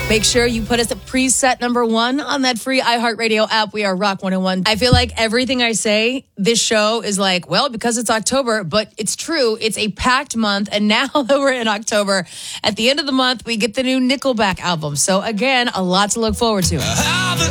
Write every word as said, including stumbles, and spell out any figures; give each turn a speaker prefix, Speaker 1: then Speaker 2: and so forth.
Speaker 1: Make sure you put us at preset number one on that free iHeartRadio app. We are Rock one oh one. I feel like everything I say, this show is like, well, because it's October, but it's true. It's a packed month. And now that we're in October, at the end of the month, we get the new Nickelback album. So again, a lot to look forward to.